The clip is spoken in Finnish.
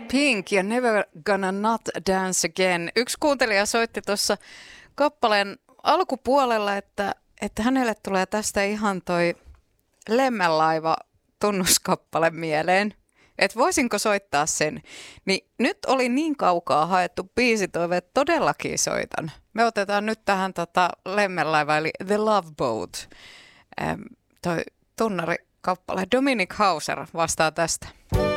Pink ja Never Gonna Not Dance Again. Yksi kuuntelija soitti tuossa kappaleen alkupuolella, että hänelle tulee tästä ihan toi Lemmenlaiva tunnuskappale mieleen. Että voisinko soittaa sen. Niin nyt oli niin kaukaa haettu biisitoive, että todellakin soitan. Me otetaan nyt tähän Lemmenlaiva eli The Love Boat. Toi tunnarikappale Dominic Hauser vastaa tästä.